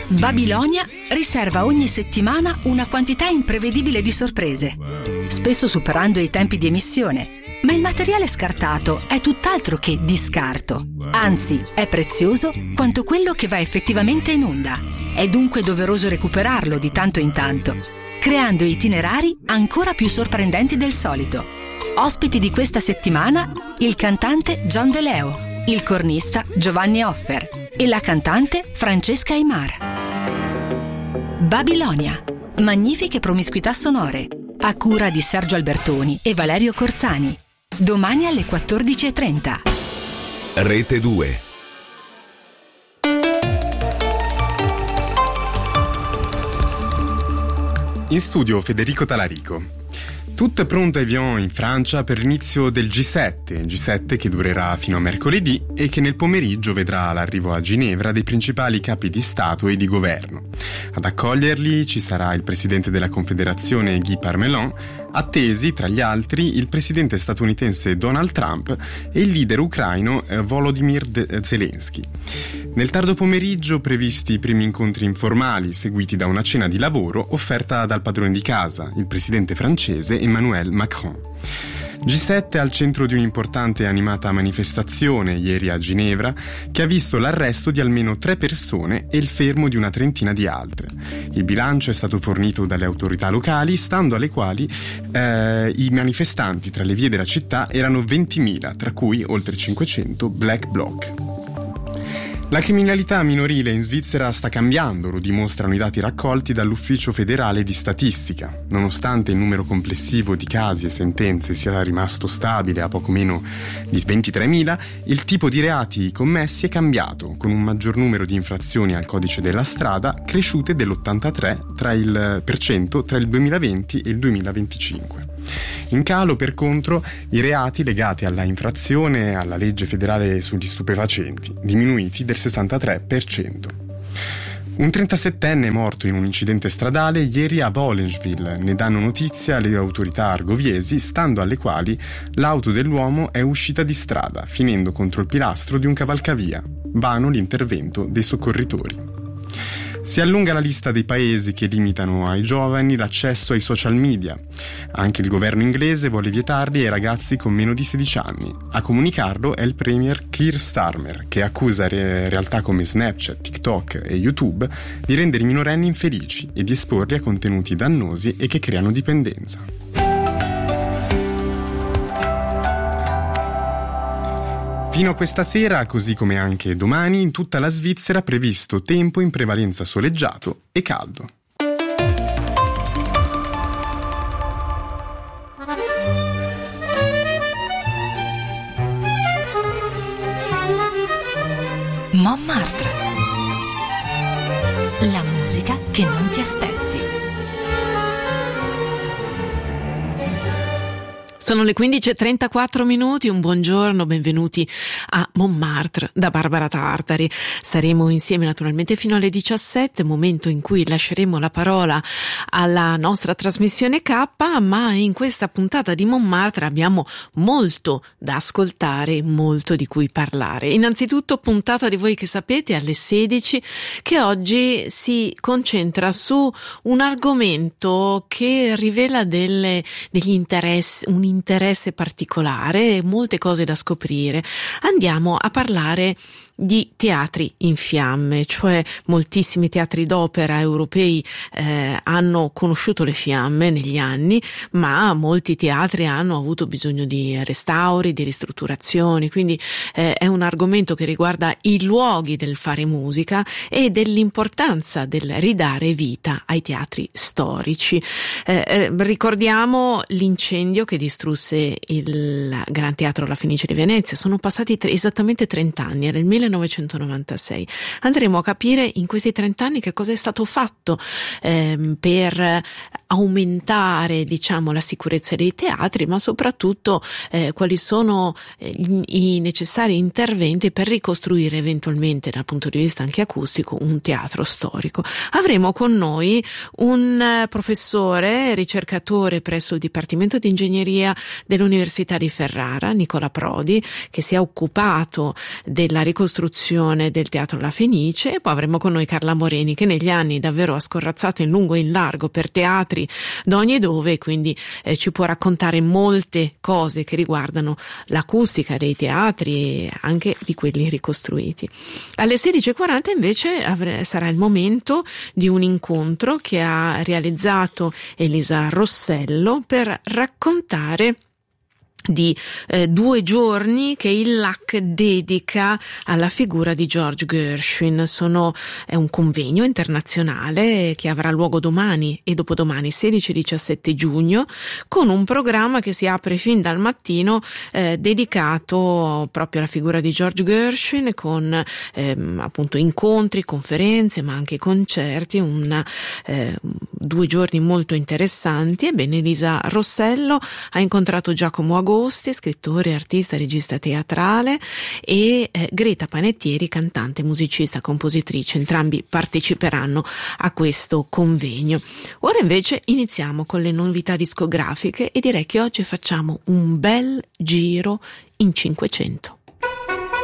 Babilonia riserva ogni settimana una quantità imprevedibile di sorprese, spesso superando i tempi di emissione. Ma il materiale scartato è tutt'altro che di scarto, anzi è prezioso quanto quello che va effettivamente in onda. È dunque doveroso recuperarlo di tanto in tanto, creando itinerari ancora più sorprendenti del solito. Ospiti di questa settimana il cantante John De Leo, il cornista Giovanni Offer e la cantante Francesca Aymar. Babilonia, magnifiche promiscuità sonore, a cura di Sergio Albertoni e Valerio Corzani. Domani alle 14:30. Rete 2. In studio Federico Talarico. Tutto è pronto a Evian in Francia per l'inizio del G7 che durerà fino a mercoledì e che nel pomeriggio vedrà l'arrivo a Ginevra dei principali capi di Stato e di governo. Ad accoglierli ci sarà il presidente della Confederazione Guy Parmelin, attesi tra gli altri il presidente statunitense Donald Trump e il leader ucraino Volodymyr Zelensky. Nel tardo pomeriggio previsti i primi incontri informali seguiti da una cena di lavoro offerta dal padrone di casa, il presidente francese Emmanuel Macron. G7 al centro di un'importante e animata manifestazione ieri a Ginevra che ha visto l'arresto di almeno 3 persone e il fermo di una trentina di altre. Il bilancio è stato fornito dalle autorità locali, stando alle quali i manifestanti tra le vie della città erano 20.000, tra cui oltre 500 black bloc. La criminalità minorile in Svizzera sta cambiando, lo dimostrano i dati raccolti dall'Ufficio federale di statistica. Nonostante il numero complessivo di casi e sentenze sia rimasto stabile a poco meno di 23.000, il tipo di reati commessi è cambiato, con un maggior numero di infrazioni al codice della strada cresciute dell'83% tra il 2020 e il 2025. In calo, per contro, i reati legati alla infrazione alla legge federale sugli stupefacenti, diminuiti del 63%. Un 37enne è morto in un incidente stradale ieri a Wollenswil, ne danno notizia le autorità argoviesi, stando alle quali l'auto dell'uomo è uscita di strada, finendo contro il pilastro di un cavalcavia. Vano l'intervento dei soccorritori. Si allunga la lista dei paesi che limitano ai giovani l'accesso ai social media. Anche il governo inglese vuole vietarli ai ragazzi con meno di 16 anni. A comunicarlo è il premier Keir Starmer, che accusa realtà come Snapchat, TikTok e YouTube di rendere i minorenni infelici e di esporli a contenuti dannosi e che creano dipendenza. Fino a questa sera, così come anche domani, in tutta la Svizzera previsto tempo in prevalenza soleggiato e caldo. Montmartre. La musica che non ti aspetti. Sono le 15:34, un buongiorno, benvenuti a Montmartre da Barbara Tartari. Saremo insieme naturalmente fino alle 17, momento in cui lasceremo la parola alla nostra trasmissione K, ma in questa puntata di Montmartre abbiamo molto da ascoltare, molto di cui parlare. Innanzitutto puntata di Voi che sapete alle 16, che oggi si concentra su un argomento che rivela degli interessi, un interesse particolare e molte cose da scoprire. Andiamo a parlare di teatri in fiamme, cioè moltissimi teatri d'opera europei hanno conosciuto le fiamme negli anni, ma molti teatri hanno avuto bisogno di restauri, di ristrutturazioni, quindi è un argomento che riguarda i luoghi del fare musica e dell'importanza del ridare vita ai teatri storici. Ricordiamo l'incendio che distrusse il Gran Teatro La Fenice di Venezia. Sono passati esattamente 30 anni, era il 1996. Andremo a capire in questi 30 anni che cosa è stato fatto per aumentare, diciamo, la sicurezza dei teatri, ma soprattutto quali sono i necessari interventi per ricostruire eventualmente dal punto di vista anche acustico un teatro storico. Avremo con noi un professore, ricercatore presso il Dipartimento di Ingegneria dell'Università di Ferrara, Nicola Prodi, che si è occupato della ricostruzione ricostruzione del Teatro La Fenice, e poi avremo con noi Carla Moreni, che negli anni davvero ha scorrazzato in lungo e in largo per teatri d'ogni dove, e quindi ci può raccontare molte cose che riguardano l'acustica dei teatri e anche di quelli ricostruiti. Alle 16:40 invece sarà il momento di un incontro che ha realizzato Elisa Rossello per raccontare di 2 giorni che il LAC dedica alla figura di George Gershwin. È un convegno internazionale che avrà luogo domani e dopodomani, 16 e 17 giugno, con un programma che si apre fin dal mattino dedicato proprio alla figura di George Gershwin, con appunto incontri, conferenze, ma anche concerti. 2 giorni molto interessanti. Ebbene, Elisa Rossello ha incontrato Giacomo Agosti, scrittore, artista, regista teatrale, e Greta Panettieri, cantante, musicista, compositrice. Entrambi parteciperanno a questo convegno. Ora invece iniziamo con le novità discografiche, e direi che oggi facciamo un bel giro in 500.